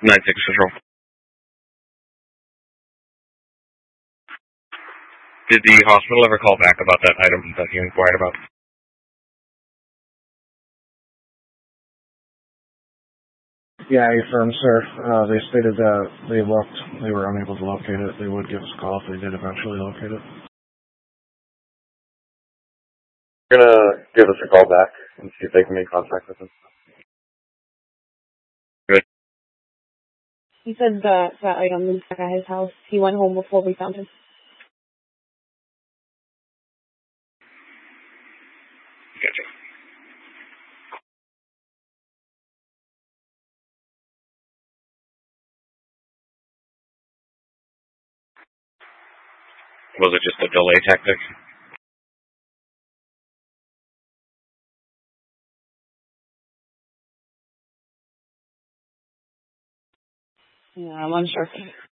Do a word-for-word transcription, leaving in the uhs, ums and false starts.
nine six Control. Did the hospital ever call back about that item that you inquired about? Yeah, I affirm, sir. Uh, they stated that they looked, they were unable to locate it. They would give us a call if they did eventually locate it. They're gonna give us a call back and see if they can make contact with us. Good. He said that that item was back at his house. He went home before we found him. Gotcha. Was it just a delay tactic? Yeah, I'm unsure.